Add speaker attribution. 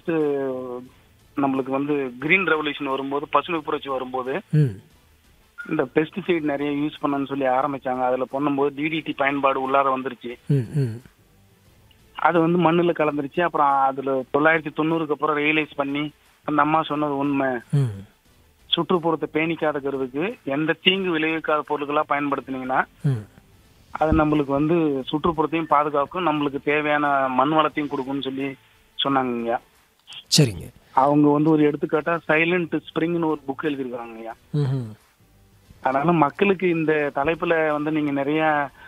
Speaker 1: First நம்மளுக்கு வந்து green revolution வரும்போது, பசுமை புரட்சி வரும்போது
Speaker 2: ம்
Speaker 1: இந்த பெஸ்டிசைட் நிறைய யூஸ் பண்ணணும்னு சொல்லி ஆரம்பிச்சாங்க. அதுல பண்ணும்போது டிடிடி பயன்பாடு உள்ளார வந்துருச்சு.
Speaker 2: ம் ம்
Speaker 1: அது வந்து மண்ணுல கலந்துருச்சு. அப்புறம் அதுல 990க்கு அப்புறம் ரியலைஸ் பண்ணி அந்த அம்மா சொன்னது உண்மை.
Speaker 2: ம்
Speaker 1: சுற்றுப்புறத்தை பேணிக்காதுக்கிறதுக்கு எந்த தீங்கு விளைவிக்காத பொருட்களா பயன்படுத்தினீங்கன்னா
Speaker 2: ம்
Speaker 1: அது நம்மளுக்கு வந்து சுற்றுப்புறத்தையும் பாதுகாக்கும், நம்மளுக்கு தேவையான மண் வளத்தையும் கொடுக்கும்னு சொல்லி சொன்னாங்கய்யா.
Speaker 2: சரிங்க.
Speaker 1: அவங்க வந்து ஒரு எடுத்துக்காட்டா சைலண்ட் ஸ்ப்ரிங்னு ஒரு புக் எழுதியிருக்காங்கய்யா.
Speaker 2: ம்
Speaker 1: அதனால மக்களுக்கு இந்த தலைப்புல வந்து நீங்க நிறைய